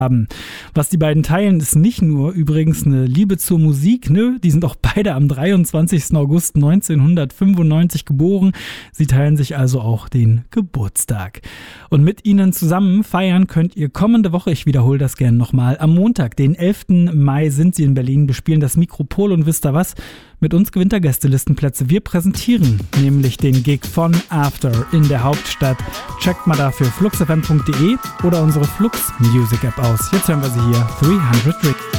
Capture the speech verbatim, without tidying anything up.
haben. Was die beiden teilen, ist nicht nur übrigens eine Liebe zur Musik, ne? Die sind auch beide am dreiundzwanzigsten August neunzehnhundertfünfundneunzig geboren. Sie teilen sich also auch den Geburtstag. Und mit ihnen zusammen feiern könnt ihr kommende Woche, ich wiederhole das gerne nochmal, am Montag, den elften Mai sind sie in Berlin, bespielen das Mikropol und wisst ihr was? Mit uns gewinnt er Gästelistenplätze. Wir präsentieren nämlich den Gig von After in der Hauptstadt. Checkt mal dafür flux f m punkt d e oder unsere Flux Music App aus. Jetzt hören wir sie hier, dreihundert Drinks.